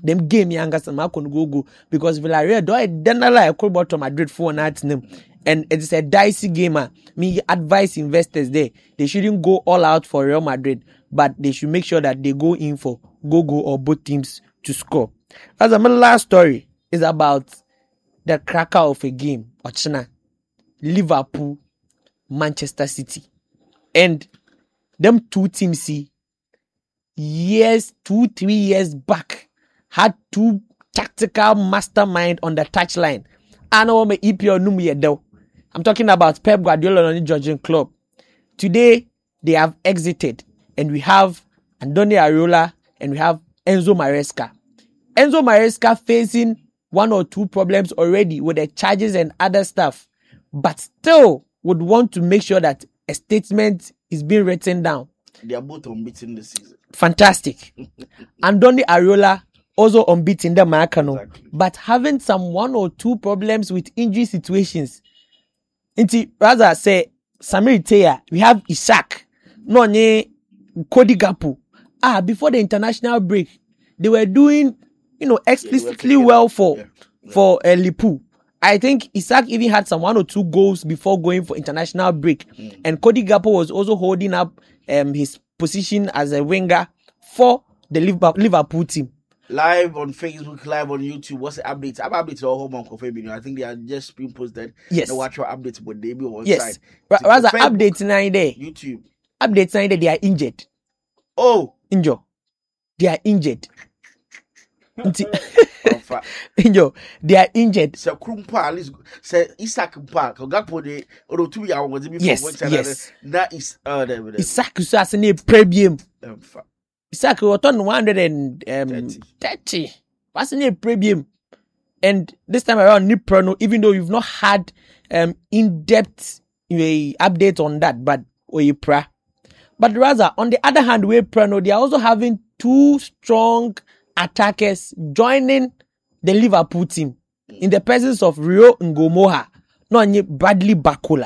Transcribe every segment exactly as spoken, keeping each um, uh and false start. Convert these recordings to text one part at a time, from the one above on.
them game yanga sama kon go go because Villarreal do I denala e call to Madrid for that name. And it's a dicey game. Uh. Me advise investors there. They shouldn't go all out for Real Madrid, but they should make sure that they go in for go-go or both teams to score. As my last story is about the cracker of a game, Ochina, Liverpool, Manchester City. And them two teams, see, years, two, three years back, had two tactical mastermind on the touchline. I know me E P L numi though. I'm talking about Pep Guardiola and Jurgen Klopp. Today, they have exited, and we have Andoni Areola and we have Enzo Maresca. Enzo Maresca facing one or two problems already with the charges and other stuff, but still would want to make sure that a statement is being written down. They are both unbeaten this season. Fantastic. Andoni Areola also unbeaten the Maracano, Exactly. but having some one or two problems with injury situations. Inti rather say Samir Teya, we have Isaac, no nye Cody Gakpo. Ah, before the international break, they were doing, you know, explicitly yeah, well for yeah, yeah. for uh, Liverpool. I think Isaac even had some one or two goals before going for international break, mm. and Cody Gakpo was also holding up um his position as a winger for the Liverpool team. Live on Facebook, live on YouTube. What's the update? I'm updated all home on Coffee. I think they are just being posted. Yes. The watch your updates, but they be on yes. side. Ra- rather, Facebook, updates nine day. YouTube. Updates nine day. They are injured. Oh, injured. They are injured. Injured. They are injured. So Krumpa at least say Isaac Park. Gakpo de or two years was before. Yes. Yes. That is uh. Isaac is as a premium. Isaac was on one hundred and um, thirty. What's in a premium? And this time around, Niprono, even though you've not had um in-depth uh, update on that, but Oyepra. But rather, on the other hand, Oyepra, they are also having two strong attackers joining the Liverpool team in the presence of Rio Ngomoha, no Bradley Bakola.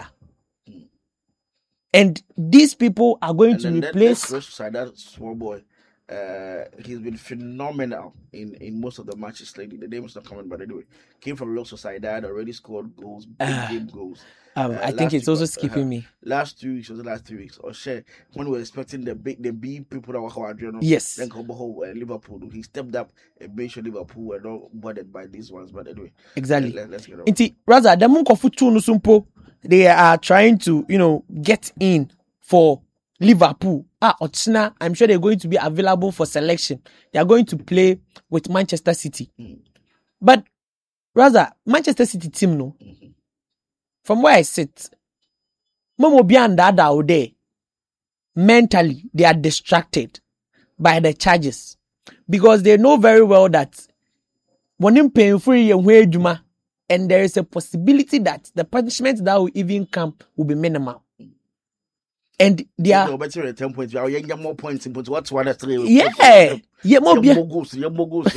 And these people are going and to that, replace that, that small boy. Uh, he's been phenomenal in, in most of the matches lately. The name is not coming, but anyway, came from Real Sociedad, already scored goals, big uh, game goals. Um, uh, I think it's also skipping uh, me. Last two weeks was the last three weeks. Or share when we were expecting the big, the big people that were Adriano. Yes. Then come home uh, Liverpool. He stepped up and made sure Liverpool were not bothered by these ones. But anyway, exactly. Let, let's get on. Inti rather the Munkofu Nusumpo, they are trying to you know get in for Liverpool. Ah, Ochina, I'm sure they're going to be available for selection. They are going to play with Manchester City. Mm. But rather, Manchester City team, no. Mm-hmm. From where I sit, Momo beyond that out there, mentally, they are distracted by the charges. Because they know very well that when you're paying free and there is a possibility that the punishment that will even come will be minimal. And they are no, better at ten points. We are getting more points in points. What's one of three? Yeah, yeah, more goals. Yeah, more goals.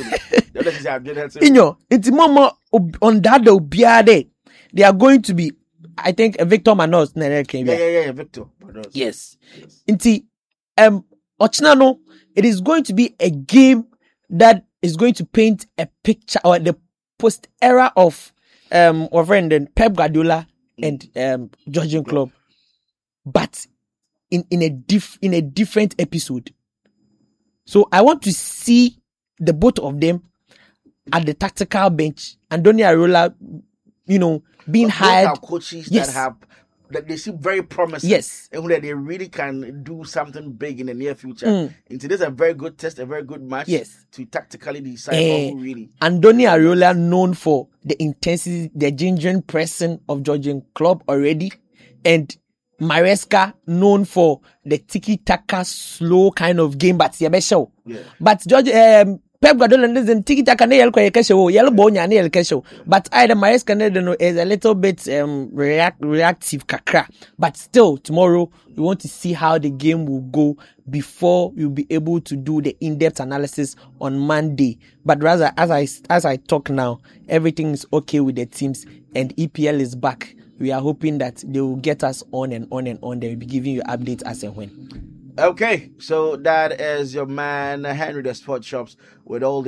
You know, it's more on that they'll be there. They are going to be, I think, Victor Manos. Yeah, yeah, yeah, Victor Manos. Yes. Inti, um, Ochinano, it is going to be a game that is going to paint a picture or the post era of um, our friend Pep Guardiola and um, Jurgen Klopp, but in in a diff in a different episode. So I want to see the both of them at the tactical bench. Andoni Areola, you know, being but hired. Are coaches yes. that have that they seem very promising. Yes, and that they really can do something big in the near future. Mm. And today's a very good test, a very good match. Yes, to tactically decide uh, who really. Andoni Areola known for the intensity, the ginger pressing of Jurgen Klopp already, and Maresca known for the tiki-taka slow kind of game, but yeah, but George um, Pep Guardiola doesn't tiki-taka ne yelko yekesho, yellow bonya ne yelkesho. But either Maresca ne is a little bit um react reactive kakra. But still, tomorrow we want to see how the game will go before you'll be able to do the in-depth analysis on Monday. But rather, as I as I talk now, everything is okay with the teams, and E P L is back. We are hoping that they will get us on and on and on. They will be giving you updates as and when. Okay, so that is your man Henry the Sport Shops with all the